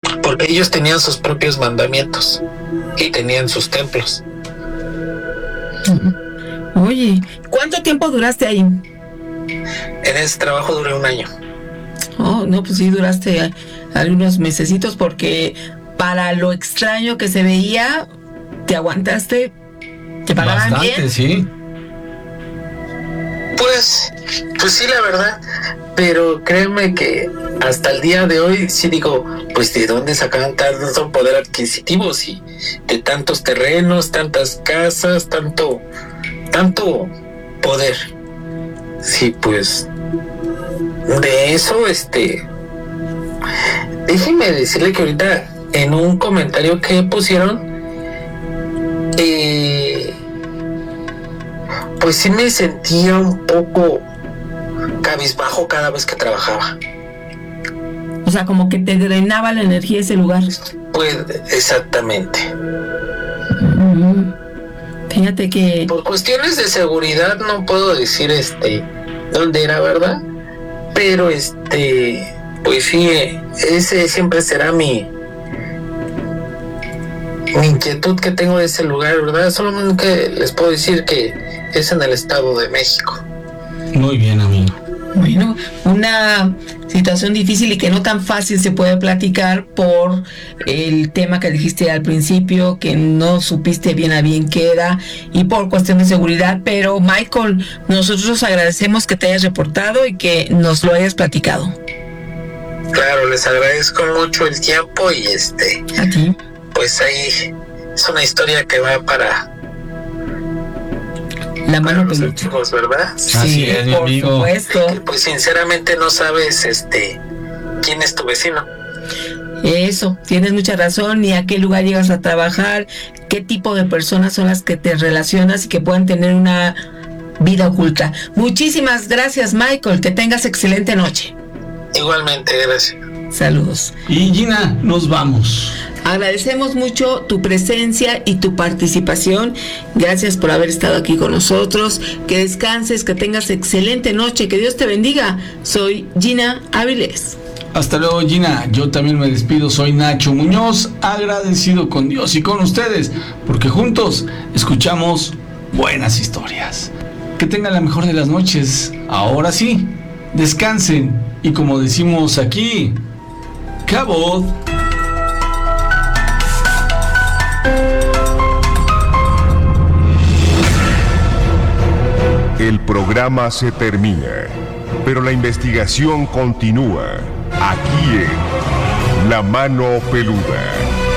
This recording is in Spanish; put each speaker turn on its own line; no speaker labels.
porque ellos tenían sus propios mandamientos y tenían sus templos.
Oye, ¿cuánto tiempo duraste ahí?
En ese trabajo duré 1 año.
Oh, no, pues sí duraste algunos mesecitos, porque para lo extraño que se veía, te aguantaste, te pagaban
bastante,
bien.
Sí.
Pues sí, la verdad, pero créeme que hasta el día de hoy sí digo, pues de dónde sacaban tanto poder adquisitivo, sí, de tantos terrenos, tantas casas, tanto poder. Sí, pues de eso, déjeme decirle que ahorita en un comentario que pusieron, pues sí me sentía un poco cabizbajo cada vez que trabajaba.
O sea, como que te drenaba la energía ese lugar.
Pues exactamente.
Fíjate que
por cuestiones de seguridad no puedo decir dónde era, ¿verdad? Pero pues sí, ese siempre será mi inquietud que tengo de ese lugar, ¿verdad? Solamente les puedo decir que es en el Estado de México.
Muy bien, amigo.
Bueno, una situación difícil y que no tan fácil se puede platicar por el tema que dijiste al principio, que no supiste bien a bien qué era, y por cuestión de seguridad. Pero Michael, nosotros agradecemos que te hayas reportado y que nos lo hayas platicado.
Claro, les agradezco mucho el tiempo y
a ti.
Pues ahí es una historia que va para
la mano
los
peluda,
chicos, ¿verdad?
Así es, mi
por
amigo.
Supuesto.
Que, pues sinceramente no sabes quién es tu vecino.
Eso, tienes mucha razón, ni a qué lugar llegas a trabajar, qué tipo de personas son las que te relacionas y que puedan tener una vida oculta. Muchísimas gracias, Michael, que tengas excelente noche.
Igualmente, gracias.
Saludos.
Y Gina, nos vamos.
Agradecemos mucho tu presencia y tu participación. Gracias por haber estado aquí con nosotros. Que descanses, que tengas excelente noche, que Dios te bendiga. Soy Gina Áviles.
Hasta luego, Gina. Yo también me despido. Soy Nacho Muñoz, agradecido con Dios y con ustedes, porque juntos escuchamos buenas historias. Que tengan la mejor de las noches. Ahora sí, descansen y, como decimos aquí, cabot.
El programa se termina, pero la investigación continúa aquí en La Mano Peluda.